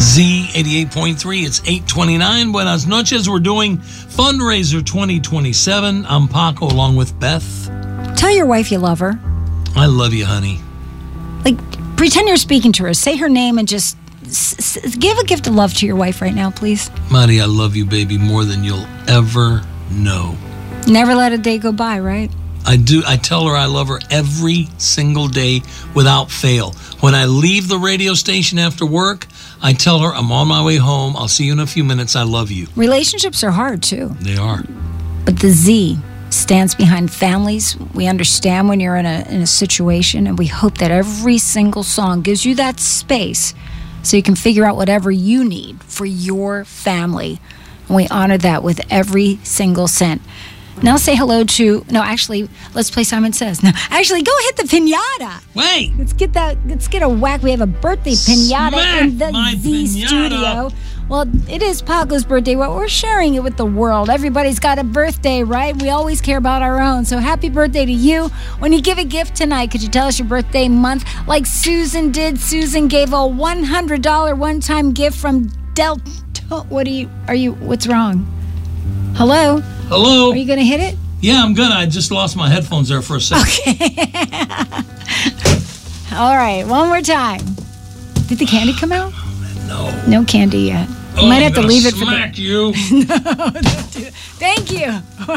Z88.3, it's 8:29. Buenas noches. We're doing Fundraiser 2027. I'm Paco along with Beth. Tell your wife you love her. I love you, honey. Like, pretend you're speaking to her. Say her name and just give a gift of love to your wife right now, please. Mari, I love you, baby, more than you'll ever know. Never let a day go by, right? I do. I tell her I love her every single day without fail. When I leave the radio station after work, I tell her I'm on my way home. I'll see you in a few minutes. I love you. Relationships are hard, too. They are. But the Z stands behind families. We understand when you're in a situation, and we hope that every single song gives you that space so you can figure out whatever you need for your family. And we honor that with every single cent. Now say hello to... No, actually, let's play Simon Says. No, actually, go hit the piñata. Wait. Let's get a whack. We have a birthday piñata in the Z studio. Well, it is Paco's birthday. Well, we're sharing it with the world. Everybody's got a birthday, right? We always care about our own. So happy birthday to you. When you give a gift tonight, could you tell us your birthday month like Susan did? Susan gave a $100 one-time gift from Delta. What's wrong? Hello? Hello? Are you going to hit it? Yeah, I'm gonna. I just lost my headphones there for a second. Okay. All right, one more time. Did the candy come out? No. No candy yet. Oh, You might have to leave it for smack you. No, don't do it. Thank you.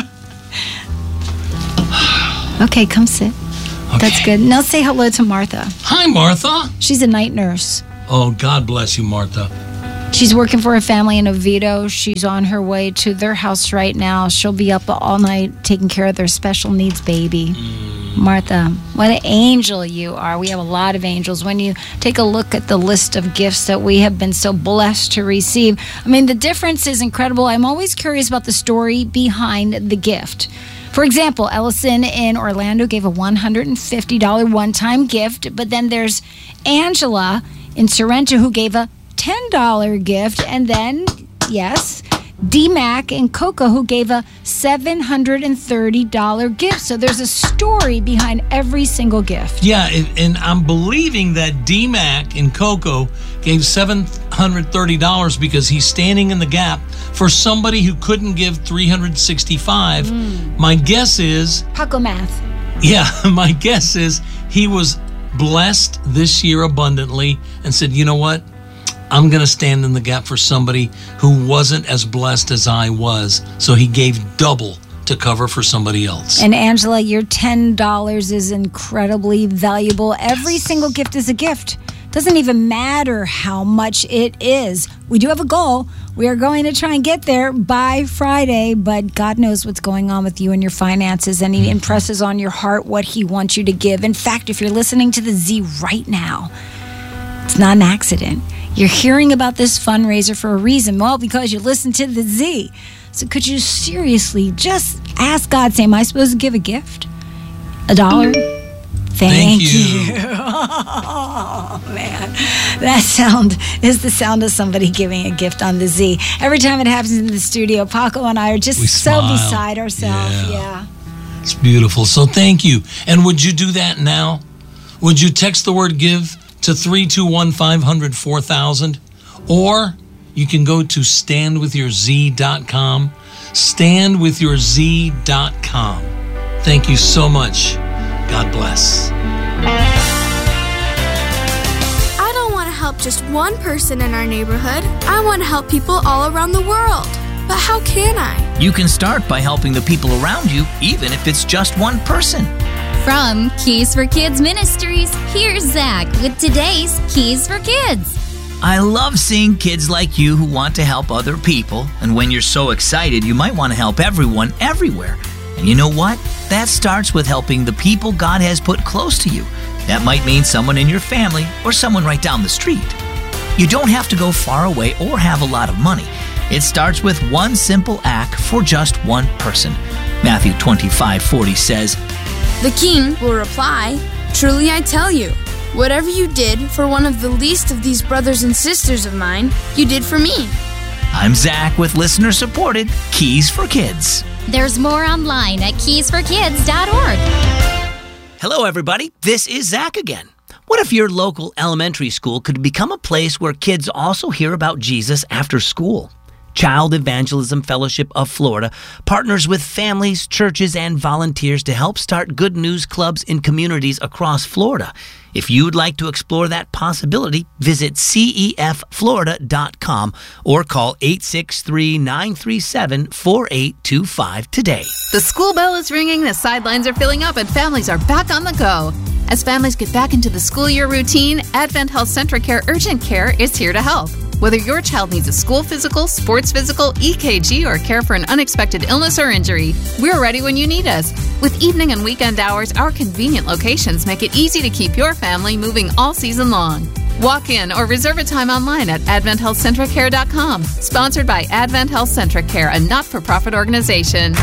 Okay, come sit. Okay. That's good. Now say hello to Martha. Hi, Martha. She's a night nurse. Oh, God bless you, Martha. She's working for a family in Oviedo. She's on her way to their house right now. She'll be up all night taking care of their special needs baby. Martha, what an angel you are. We have a lot of angels. When you take a look at the list of gifts that we have been so blessed to receive, I mean, the difference is incredible. I'm always curious about the story behind the gift. For example, Ellison in Orlando gave a $150 one-time gift, but then there's Angela in Sorrento who gave a $10 gift, and then, yes, D-Mac and Coco who gave a $730 gift. So there's a story behind every single gift. Yeah, and I'm believing that D-Mac and Coco gave $730 because he's standing in the gap for somebody who couldn't give $365. My guess is... Paco math. Yeah, my guess is he was blessed this year abundantly and said, you know what? I'm going to stand in the gap for somebody who wasn't as blessed as I was. So he gave double to cover for somebody else. And Angela, your $10 is incredibly valuable. Every single gift is a gift. Doesn't even matter how much it is. We do have a goal. We are going to try and get there by Friday, but God knows what's going on with you and your finances, and He impresses on your heart what He wants you to give. In fact, if you're listening to the Z right now, it's not an accident. You're hearing about this fundraiser for a reason. Well, because you listen to the Z. So could you seriously just ask God, say, am I supposed to give a gift? $1? Thank you. Oh, man. That sound is the sound of somebody giving a gift on the Z. Every time it happens in the studio, Paco and I are just so beside ourselves. Yeah. It's beautiful. So thank you. And would you do that now? Would you text the word give to 321-500-4000, or you can go to standwithyourz.com. Standwithyourz.com. Thank you so much. God bless. I don't want to help just one person in our neighborhood. I want to help people all around the world. But how can I? You can start by helping the people around you, even if it's just one person. From Keys for Kids Ministries, here's Zach with today's Keys for Kids. I love seeing kids like you who want to help other people, and when you're so excited, you might want to help everyone everywhere. And you know what? That starts with helping the people God has put close to you. That might mean someone in your family or someone right down the street. You don't have to go far away or have a lot of money. It starts with one simple act for just one person. Matthew 25:40 says, The king will reply, Truly I tell you, whatever you did for one of the least of these brothers and sisters of mine, you did for me. I'm Zach with listener-supported Keys for Kids. There's more online at keysforkids.org. Hello, everybody. This is Zach again. What if your local elementary school could become a place where kids also hear about Jesus after school? Child Evangelism Fellowship of Florida partners with families, churches, and volunteers to help start good news clubs in communities across Florida. If you'd like to explore that possibility, visit CEFFlorida.com or call 863-937-4825 today. The school bell is ringing, the sidelines are filling up, and families are back on the go. As families get back into the school year routine, Advent Health Centracare Urgent Care is here to help. Whether your child needs a school physical, sports physical, EKG, or care for an unexpected illness or injury, we're ready when you need us. With evening and weekend hours, our convenient locations make it easy to keep your family moving all season long. Walk in or reserve a time online at AdventHealthCentricare.com. Sponsored by Advent Health Centricare, a not-for-profit organization.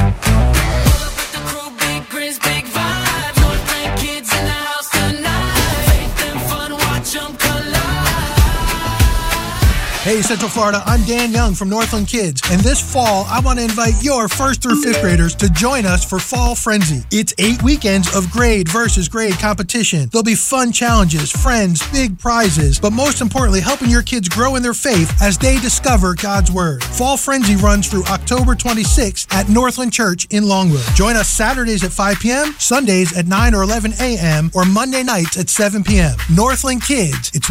Hey, Central Florida, I'm Dan Young from Northland Kids, and this fall, I want to invite your 1st through 5th graders to join us for Fall Frenzy. It's 8 weekends of grade versus grade competition. There'll be fun challenges, friends, big prizes, but most importantly, helping your kids grow in their faith as they discover God's Word. Fall Frenzy runs through October 26th at Northland Church in Longwood. Join us Saturdays at 5 p.m., Sundays at 9 or 11 a.m., or Monday nights at 7 p.m. Northland Kids, it's